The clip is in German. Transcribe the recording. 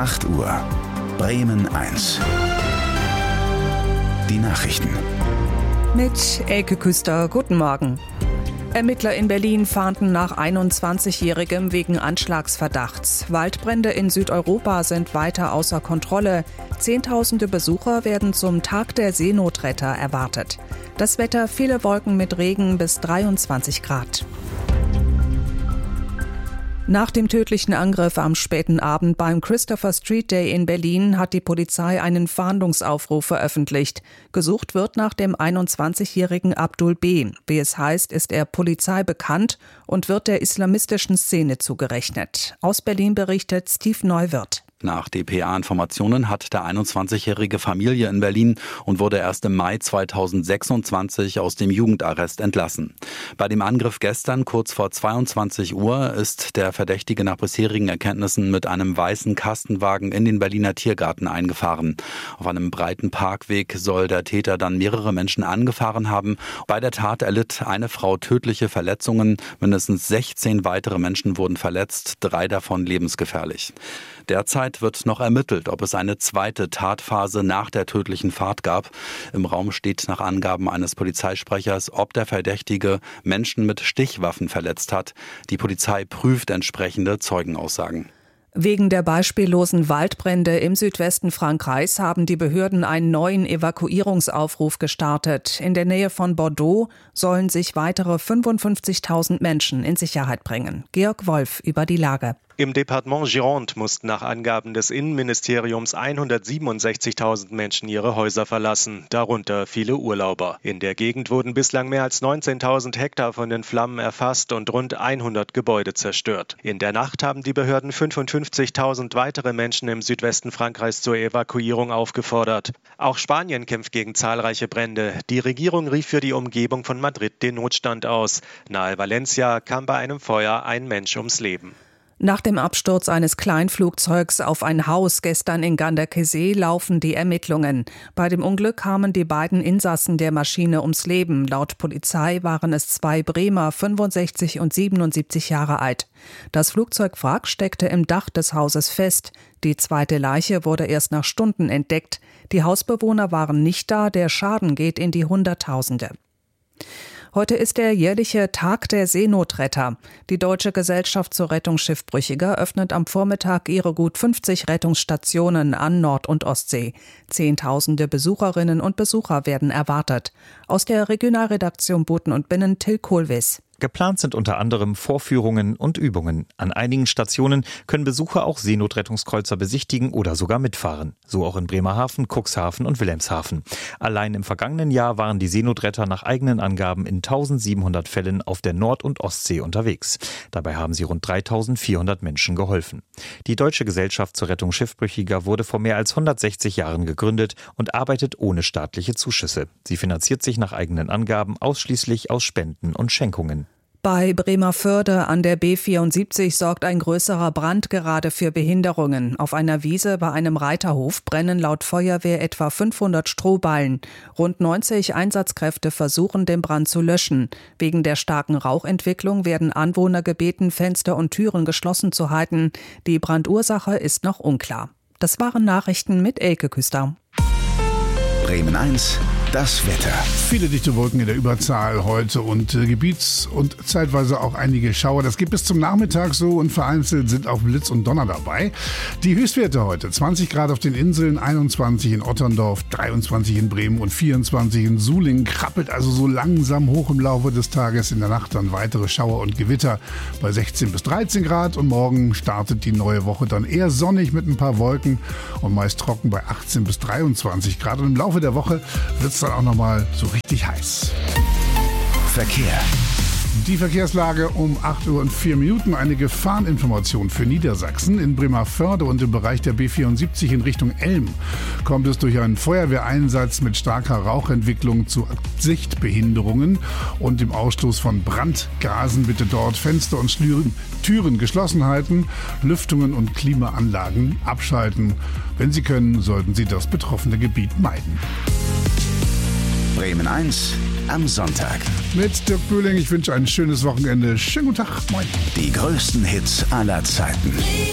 8 Uhr. Bremen 1. Die Nachrichten. Mit Elke Küster, guten Morgen. Ermittler in Berlin fahnden nach 21-Jährigem wegen Anschlagsverdachts. Waldbrände in Südeuropa sind weiter außer Kontrolle. Zehntausende Besucher werden zum Tag der Seenotretter erwartet. Das Wetter: viele Wolken mit Regen bis 23 Grad. Nach dem tödlichen Angriff am späten Abend beim Christopher Street Day in Berlin hat die Polizei einen Fahndungsaufruf veröffentlicht. Gesucht wird nach dem 21-jährigen Abdul B. Wie es heißt, ist er Polizei bekannt und wird der islamistischen Szene zugerechnet. Aus Berlin berichtet Steve Neuwirth. Nach dpa-Informationen hat der 21-jährige Familie in Berlin und wurde erst im Mai 2026 aus dem Jugendarrest entlassen. Bei dem Angriff gestern kurz vor 22 Uhr ist der Verdächtige nach bisherigen Erkenntnissen mit einem weißen Kastenwagen in den Berliner Tiergarten eingefahren. Auf einem breiten Parkweg soll der Täter dann mehrere Menschen angefahren haben. Bei der Tat erlitt eine Frau tödliche Verletzungen. Mindestens 16 weitere Menschen wurden verletzt, 3 davon lebensgefährlich. Derzeit wird noch ermittelt, ob es eine zweite Tatphase nach der tödlichen Fahrt gab. Im Raum steht nach Angaben eines Polizeisprechers, ob der Verdächtige Menschen mit Stichwaffen verletzt hat. Die Polizei prüft entsprechende Zeugenaussagen. Wegen der beispiellosen Waldbrände im Südwesten Frankreichs haben die Behörden einen neuen Evakuierungsaufruf gestartet. In der Nähe von Bordeaux sollen sich weitere 55.000 Menschen in Sicherheit bringen. Georg Wolf über die Lage. Im Departement Gironde mussten nach Angaben des Innenministeriums 167.000 Menschen ihre Häuser verlassen, darunter viele Urlauber. In der Gegend wurden bislang mehr als 19.000 Hektar von den Flammen erfasst und rund 100 Gebäude zerstört. In der Nacht haben die Behörden 55.000 weitere Menschen im Südwesten Frankreichs zur Evakuierung aufgefordert. Auch Spanien kämpft gegen zahlreiche Brände. Die Regierung rief für die Umgebung von Madrid den Notstand aus. Nahe Valencia kam bei einem Feuer ein Mensch ums Leben. Nach dem Absturz eines Kleinflugzeugs auf ein Haus gestern in Ganderkesee laufen die Ermittlungen. Bei dem Unglück kamen die beiden Insassen der Maschine ums Leben. Laut Polizei waren es 2 Bremer, 65 und 77 Jahre alt. Das Flugzeugwrack steckte im Dach des Hauses fest. Die zweite Leiche wurde erst nach Stunden entdeckt. Die Hausbewohner waren nicht da, der Schaden geht in die Hunderttausende. Heute ist der jährliche Tag der Seenotretter. Die Deutsche Gesellschaft zur Rettung Schiffbrüchiger öffnet am Vormittag ihre gut 50 Rettungsstationen an Nord- und Ostsee. Zehntausende Besucherinnen und Besucher werden erwartet. Aus der Regionalredaktion Boten und Binnen Till Kohlwiss. Geplant sind unter anderem Vorführungen und Übungen. An einigen Stationen können Besucher auch Seenotrettungskreuzer besichtigen oder sogar mitfahren. So auch in Bremerhaven, Cuxhaven und Wilhelmshaven. Allein im vergangenen Jahr waren die Seenotretter nach eigenen Angaben in 1700 Fällen auf der Nord- und Ostsee unterwegs. Dabei haben sie rund 3400 Menschen geholfen. Die Deutsche Gesellschaft zur Rettung Schiffbrüchiger wurde vor mehr als 160 Jahren gegründet und arbeitet ohne staatliche Zuschüsse. Sie finanziert sich nach eigenen Angaben ausschließlich aus Spenden und Schenkungen. Bei Bremerförde an der B74 sorgt ein größerer Brand gerade für Behinderungen. Auf einer Wiese bei einem Reiterhof brennen laut Feuerwehr etwa 500 Strohballen. Rund 90 Einsatzkräfte versuchen, den Brand zu löschen. Wegen der starken Rauchentwicklung werden Anwohner gebeten, Fenster und Türen geschlossen zu halten. Die Brandursache ist noch unklar. Das waren Nachrichten mit Elke Küster. Bremen 1. Das Wetter. Viele dichte Wolken in der Überzahl heute und Gebiets- und zeitweise auch einige Schauer. Das geht bis zum Nachmittag so und vereinzelt sind auch Blitz und Donner dabei. Die Höchstwerte heute: 20 Grad auf den Inseln, 21 in Otterndorf, 23 in Bremen und 24 in Sulingen. Krabbelt also so langsam hoch im Laufe des Tages. In der Nacht dann weitere Schauer und Gewitter bei 16 bis 13 Grad. Und morgen startet die neue Woche dann eher sonnig mit ein paar Wolken und meist trocken bei 18 bis 23 Grad. Und im Laufe der Woche wird es dann auch nochmal so richtig heiß. Verkehr. Die Verkehrslage um 8 Uhr und 4 Minuten. Eine Gefahreninformation für Niedersachsen. In Bremerförde und im Bereich der B74 in Richtung Elm kommt es durch einen Feuerwehreinsatz mit starker Rauchentwicklung zu Sichtbehinderungen und dem Ausstoß von Brandgasen. Bitte dort Fenster und Türen geschlossen halten, Lüftungen und Klimaanlagen abschalten. Wenn Sie können, sollten Sie das betroffene Gebiet meiden. Bremen 1 am Sonntag. Mit Dirk Böhling, ich wünsche ein schönes Wochenende. Schönen guten Tag, moin. Die größten Hits aller Zeiten.